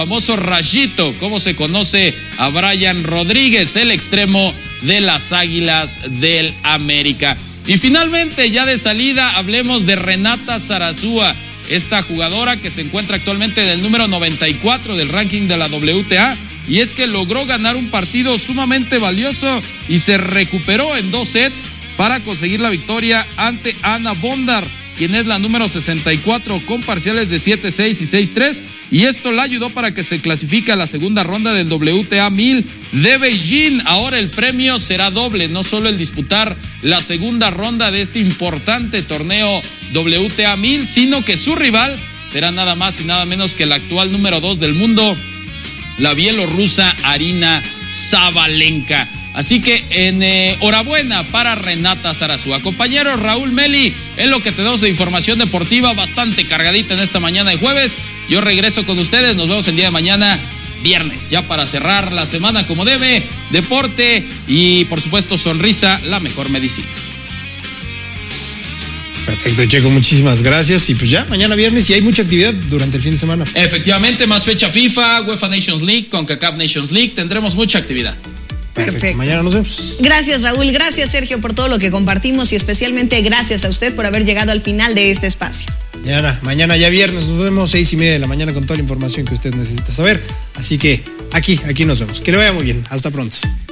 famoso Rayito, como se conoce a Brian Rodríguez, el extremo de las Águilas del América. Y finalmente, ya de salida, hablemos de Renata Zarazúa, esta jugadora que se encuentra actualmente en el número 94 del ranking de la WTA, y es que logró ganar un partido sumamente valioso y se recuperó en 2 sets para conseguir la victoria ante Ana Bondar, quien es la número 64 con parciales de 7-6 y 6-3, y esto la ayudó para que se clasifique a la segunda ronda del WTA 1000 de Beijing. Ahora el premio será doble, no solo el disputar la segunda ronda de este importante torneo WTA 1000, sino que su rival será nada más y nada menos que la actual número 2 del mundo, la bielorrusa Arina Sabalenka. Así que enhorabuena para Renata Zarazúa. Compañero Raúl Meli, en lo que tenemos de información deportiva bastante cargadita en esta mañana de jueves. Yo regreso con ustedes, nos vemos el día de mañana, viernes, ya para cerrar la semana como debe. Deporte y por supuesto sonrisa, la mejor medicina. Perfecto, Checo, muchísimas gracias. Y pues ya, mañana viernes, y hay mucha actividad durante el fin de semana. Efectivamente, más fecha FIFA, UEFA Nations League, CONCACAF Nations League, tendremos mucha actividad. Perfecto. Mañana nos vemos. Gracias, Raúl. Gracias, Sergio, por todo lo que compartimos y especialmente gracias a usted por haber llegado al final de este espacio. Mañana ya viernes, nos vemos 6:30 de la mañana con toda la información que usted necesita saber. Así que aquí nos vemos. Que le vaya muy bien. Hasta pronto.